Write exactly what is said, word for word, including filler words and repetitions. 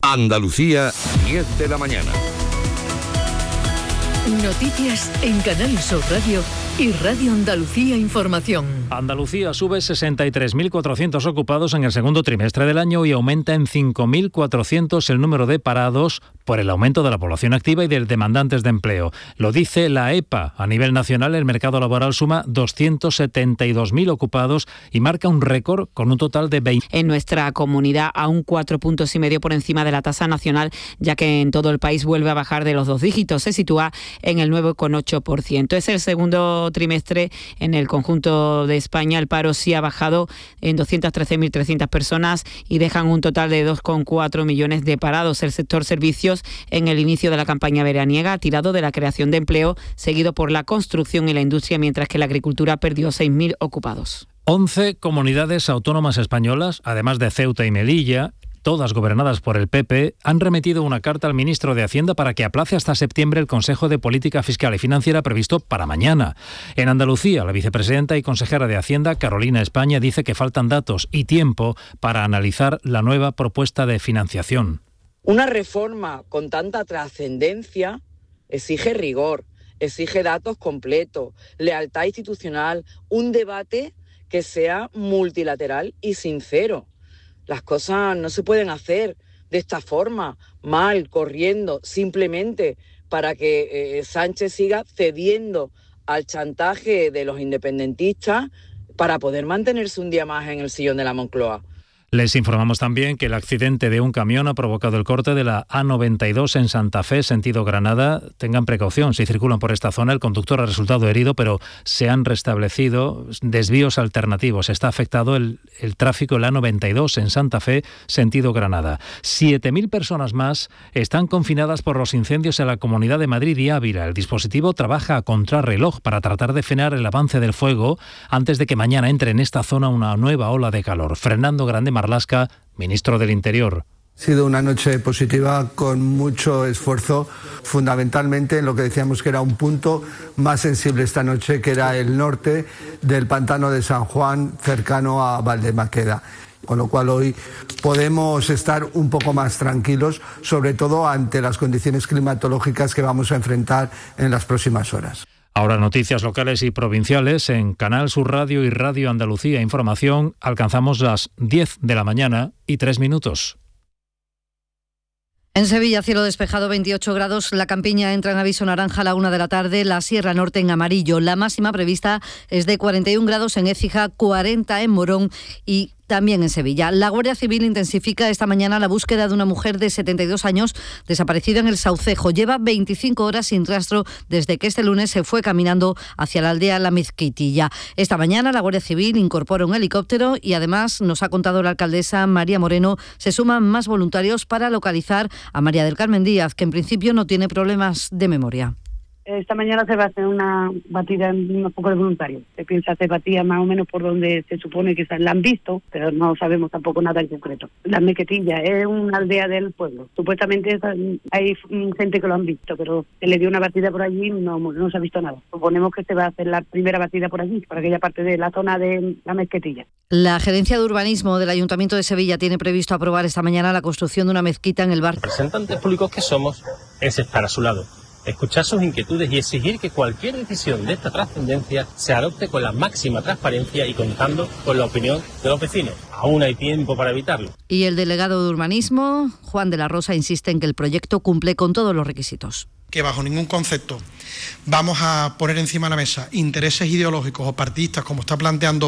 Andalucía, diez de la mañana. Noticias en Canal Sur Radio y Radio Andalucía Información. Andalucía sube sesenta y tres mil cuatrocientos ocupados en el segundo trimestre del año y aumenta en cinco mil cuatrocientos el número de parados por el aumento de la población activa y de demandantes de empleo. Lo dice la E P A. A nivel nacional, el mercado laboral suma doscientos setenta y dos mil ocupados y marca un récord con un total de veinte. En nuestra comunidad, aún cuatro puntos y medio por encima de la tasa nacional, ya que en todo el país vuelve a bajar de los dos dígitos. Se sitúa en el nueve coma ocho por ciento. Es el segundo trimestre en el conjunto de España. El paro sí ha bajado en doscientas trece mil trescientas personas y dejan un total de dos coma cuatro millones de parados. El sector servicios, en el inicio de la campaña veraniega, ha tirado de la creación de empleo, seguido por la construcción y la industria, mientras que la agricultura perdió seis mil ocupados. once comunidades autónomas españolas, además de Ceuta y Melilla, todas gobernadas por el P P, han remitido una carta al ministro de Hacienda para que aplace hasta septiembre el Consejo de Política Fiscal y Financiera previsto para mañana. En Andalucía, la vicepresidenta y consejera de Hacienda, Carolina España, dice que faltan datos y tiempo para analizar la nueva propuesta de financiación. Una reforma con tanta trascendencia exige rigor, exige datos completos, lealtad institucional, un debate que sea multilateral y sincero. Las cosas no se pueden hacer de esta forma, mal, corriendo, simplemente para que eh, Sánchez siga cediendo al chantaje de los independentistas para poder mantenerse un día más en el sillón de la Moncloa. Les informamos también que el accidente de un camión ha provocado el corte de la A noventa y dos en Santa Fe, sentido Granada. Tengan precaución, si circulan por esta zona. El conductor ha resultado herido, pero se han restablecido desvíos alternativos. Está afectado el, el tráfico en la A noventa y dos en Santa Fe, sentido Granada. siete mil personas más están confinadas por los incendios en la Comunidad de Madrid y Ávila. El dispositivo trabaja a contrarreloj para tratar de frenar el avance del fuego antes de que mañana entre en esta zona una nueva ola de calor. Fernando Grande Marlasca, ministro del Interior. Ha sido una noche positiva con mucho esfuerzo, fundamentalmente en lo que decíamos que era un punto más sensible esta noche, que era el norte del pantano de San Juan, cercano a Valdemaqueda. Con lo cual hoy podemos estar un poco más tranquilos, sobre todo ante las condiciones climatológicas que vamos a enfrentar en las próximas horas. Ahora noticias locales y provinciales en Canal Sur Radio y Radio Andalucía Información. Alcanzamos las diez de la mañana y tres minutos. En Sevilla, cielo despejado, veintiocho grados. La Campiña entra en aviso naranja a la una de la tarde. La Sierra Norte en amarillo. La máxima prevista es de cuarenta y un grados en Écija, cuarenta en Morón y también en Sevilla. La Guardia Civil intensifica esta mañana la búsqueda de una mujer de setenta y dos años desaparecida en el Saucejo. Lleva veinticinco horas sin rastro desde que este lunes se fue caminando hacia la aldea La Mezquitilla. Esta mañana la Guardia Civil incorpora un helicóptero y además, nos ha contado la alcaldesa María Moreno, se suman más voluntarios para localizar a María del Carmen Díaz, que en principio no tiene problemas de memoria. Esta mañana se va a hacer una batida en un poco de voluntarios. Se piensa hacer batida más o menos por donde se supone que la han visto, pero no sabemos tampoco nada en concreto. La Mezquitilla es una aldea del pueblo. Supuestamente hay gente que lo han visto, pero se le dio una batida por allí y no, no se ha visto nada. Suponemos que se va a hacer la primera batida por allí, por aquella parte de la zona de la Mezquitilla. La Gerencia de Urbanismo del Ayuntamiento de Sevilla tiene previsto aprobar esta mañana la construcción de una mezquita en el barrio. Representantes públicos que somos, es estar a su lado, escuchar sus inquietudes y exigir que cualquier decisión de esta trascendencia se adopte con la máxima transparencia y contando con la opinión de los vecinos. Aún hay tiempo para evitarlo. Y el delegado de Urbanismo, Juan de la Rosa, insiste en que el proyecto cumple con todos los requisitos. Que bajo ningún concepto vamos a poner encima de la mesa intereses ideológicos o partidistas, como está planteando